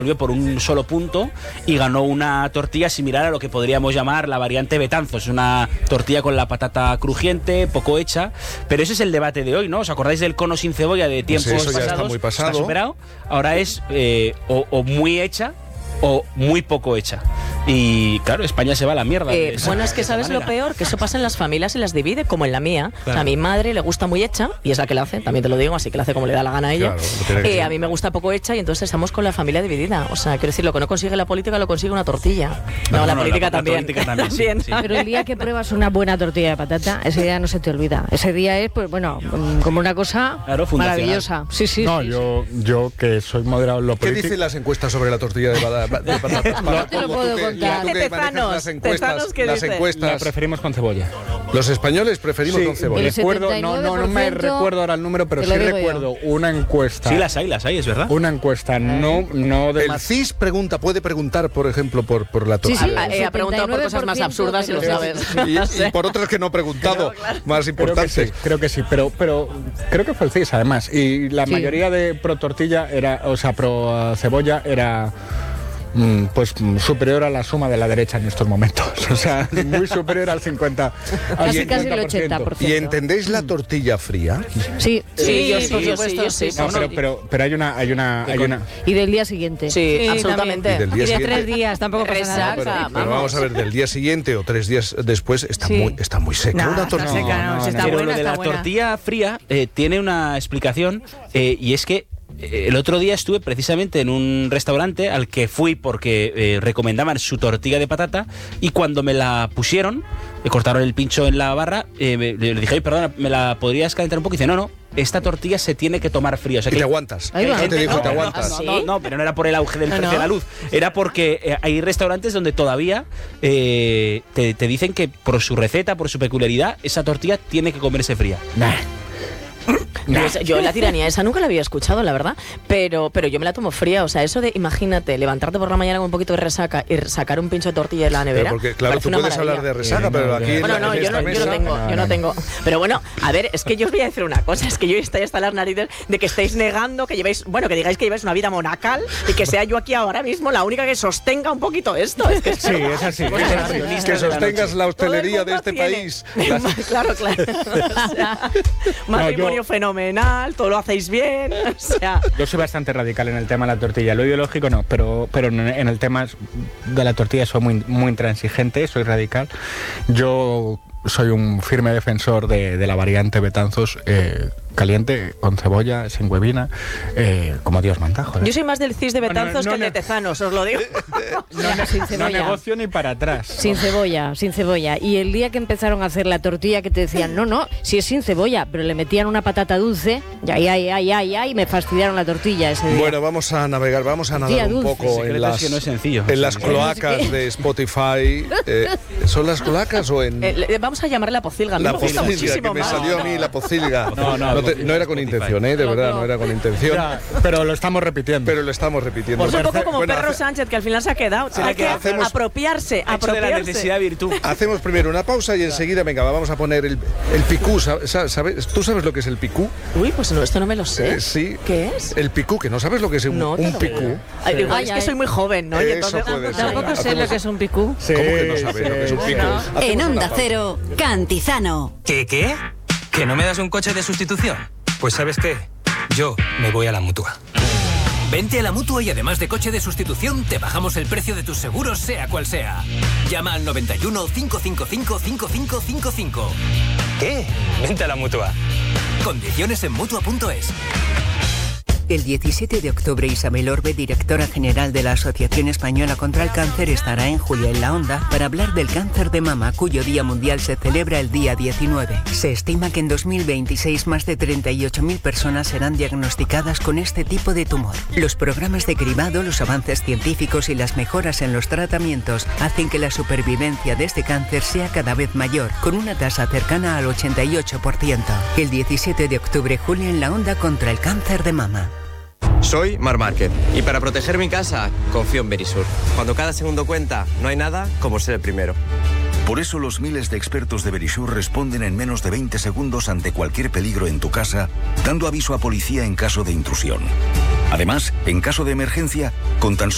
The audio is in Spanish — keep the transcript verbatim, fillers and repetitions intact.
volvió por un solo punto y ganó una tortilla similar a lo que podríamos llamar la variante Betanzos, una tortilla con la patata crujiente, poco hecha, pero ese es el debate de hoy, ¿no? ¿Os acordáis del cono sin cebolla de tiempos pues eso pasados? Ya está muy pasado. Está superado. Ahora es eh, o, o muy hecha o muy poco hecha. Y claro, España se va a la mierda. Eh, bueno, es que sabes lo peor, que eso pasa en las familias y las divide, como en la mía. Claro. O sea, a mi madre le gusta muy hecha, y es la que la hace, también te lo digo, así que la hace como le da la gana a ella. Claro, eh, a mí me gusta poco hecha y entonces estamos con la familia dividida. O sea, quiero decir, lo que no consigue la política lo consigue una tortilla. No, no la, no, política la, también. La política también, sí, sí. Pero el día que pruebas una buena tortilla de patata, ese día no se te olvida. Ese día es, pues bueno, como una cosa claro, maravillosa. Sí, sí. No, sí, yo, sí. yo que soy moderado en lo político. ¿Qué dicen las encuestas sobre la tortilla de patatas? No te lo puedo contar. Las encuestas, las encuestas. La preferimos con cebolla. Los españoles preferimos sí, con cebolla. Recuerdo, no, no, no me recuerdo ahora el número, pero sí recuerdo yo. Una encuesta. Sí, las hay, las hay, es verdad. Una encuesta, no, no de El más... C I S pregunta, puede preguntar, por ejemplo, por, por la tortilla. Sí, sí, eh, ha preguntado por cosas más absurdas y lo sabes. Y, y por otras que no he preguntado, pero, claro. más importantes. Creo que sí, creo que sí, pero, pero creo que fue el C I S además. Y la sí. mayoría de pro tortilla era, o sea, pro cebolla era... pues superior a la suma de la derecha en estos momentos, o sea, muy superior al cincuenta, casi, al casi el ochenta por ciento. ¿Y entendéis la tortilla fría? Sí, sí, sí, yo, sí, por supuesto, sí. No, pero, pero, pero hay una, hay una, hay una. Y del día siguiente. Sí, sí absolutamente. Y, del día y de siguiente. tres días, tampoco pasa Resaca, nada. Pero, vamos. pero vamos a ver, del día siguiente o tres días después está sí. muy, está muy seca no, una tortilla. Está seca, no, no, no, está pero buena, lo de está la buena. tortilla fría eh, tiene una explicación eh, y es que el otro día estuve precisamente en un restaurante al que fui porque eh, recomendaban su tortilla de patata y cuando me la pusieron, me cortaron el pincho en la barra, eh, me, le dije, oye, perdona, ¿me la podrías calentar un poco? Y dice, no, no, esta tortilla se tiene que tomar fría. O sea, y que te aguantas. Ahí va. Te dijo, no, te aguantas. No, no, no, no, pero no era por el auge del no, precio no. de la luz. Era porque eh, hay restaurantes donde todavía eh, te, te dicen que por su receta, por su peculiaridad, esa tortilla tiene que comerse fría. Nah. Nah. Pues yo la tiranía esa nunca la había escuchado, la verdad, pero pero yo me la tomo fría, o sea, eso de, imagínate, levantarte por la mañana con un poquito de resaca y sacar un pincho de tortilla de la nevera. Pero porque, claro, tú puedes hablar de resaca, sí, pero no, aquí... Bueno, en la, no, en yo no, mesa, yo no tengo, no, yo no no. tengo. Pero bueno, a ver, es que yo os voy a decir una cosa, es que yo estoy hasta las narices de que estáis negando que llevéis, bueno, que digáis que lleváis una vida monacal y que sea yo aquí ahora mismo la única que sostenga un poquito esto. Es que sí, es así. Bueno, Es así. Es que sostengas la hostelería de este tiene. país. Claro, claro. O sea, matrimonio no, yo... fenomenal, todo lo hacéis bien, o sea... Yo soy bastante radical en el tema de la tortilla. Lo ideológico no, pero, pero en el tema de la tortilla soy muy, muy intransigente, soy radical. Yo soy un firme defensor de, de la variante Betanzos eh, caliente, con cebolla, sin huevina, eh, como Dios manda, joder. Yo soy más del cis de Betanzos no, no, que el no, de Tezanos, os lo digo. No, no, sin no cebolla. negocio ni para atrás. Sin cebolla, sin cebolla. Y el día que empezaron a hacer la tortilla que te decían, no, no, si es sin cebolla, pero le metían una patata dulce, y ay, ay, ay, ay, ay, me fastidiaron la tortilla ese día. Bueno, vamos a navegar, vamos a nadar Tía, un dulce. poco en las, que no es sencillo. en las cloacas de Spotify. Eh, ¿Son las cloacas o en...? Eh, le- vamos a llamarle la pocilga, me La gusta pocilga, que muchísimo me más. salió a mí la pocilga. No, no, No, te- no era con Spotify. intención, ¿eh? De verdad, no era con intención. Ya, pero lo estamos repitiendo. Pero lo estamos repitiendo. Pues un poco como Bueno, Perro hace- Sánchez, que al final se ha quedado. Sí, Hay que hacemos- apropiarse, Hecho de la apropiarse. necesidad virtud. Hacemos primero una pausa y enseguida, venga, vamos a poner el, el picú. ¿Sabes? ¿Sabes? ¿Tú sabes lo que es el picú? Uy, pues no, esto no me lo sé. Eh, sí. ¿Qué es? El picú, que no sabes lo que es un, No, te un lo picú. digo. Ay, igual Ay, es que ay. soy muy joven, ¿no? Y Eso entonces- puede ser. Tampoco sé lo que es un picú. Sí, ¿Cómo que no sabes lo que es un sí, picú? sí. Hacemos En una Onda pausa. Cero, Cantizano. ¿Qué, qué? ¿Que no me das un coche de sustitución? Pues ¿sabes qué? Yo me voy a la Mutua. Vente a la Mutua y además de coche de sustitución, te bajamos el precio de tus seguros, sea cual sea. Llama al noventa y uno, cinco cinco cinco, cinco cinco cinco cinco. ¿Qué? Vente a la Mutua. Condiciones en Mutua punto es. El diecisiete de octubre, Isabel Orbe, directora general de la Asociación Española contra el Cáncer, estará en Julia en la Onda para hablar del cáncer de mama, cuyo Día Mundial se celebra el día diecinueve. Se estima que en dos mil veintiséis más de treinta y ocho mil personas serán diagnosticadas con este tipo de tumor. Los programas de cribado, los avances científicos y las mejoras en los tratamientos hacen que la supervivencia de este cáncer sea cada vez mayor, con una tasa cercana al ochenta y ocho por ciento. El diecisiete de octubre, Julia en la Onda contra el cáncer de mama. Soy Mar Márquez y para proteger mi casa confío en Verisur. Cuando cada segundo cuenta, no hay nada como ser el primero. Por eso los miles de expertos de Verisur responden en menos de veinte segundos ante cualquier peligro en tu casa, dando aviso a policía en caso de intrusión. Además, en caso de emergencia, con tan solo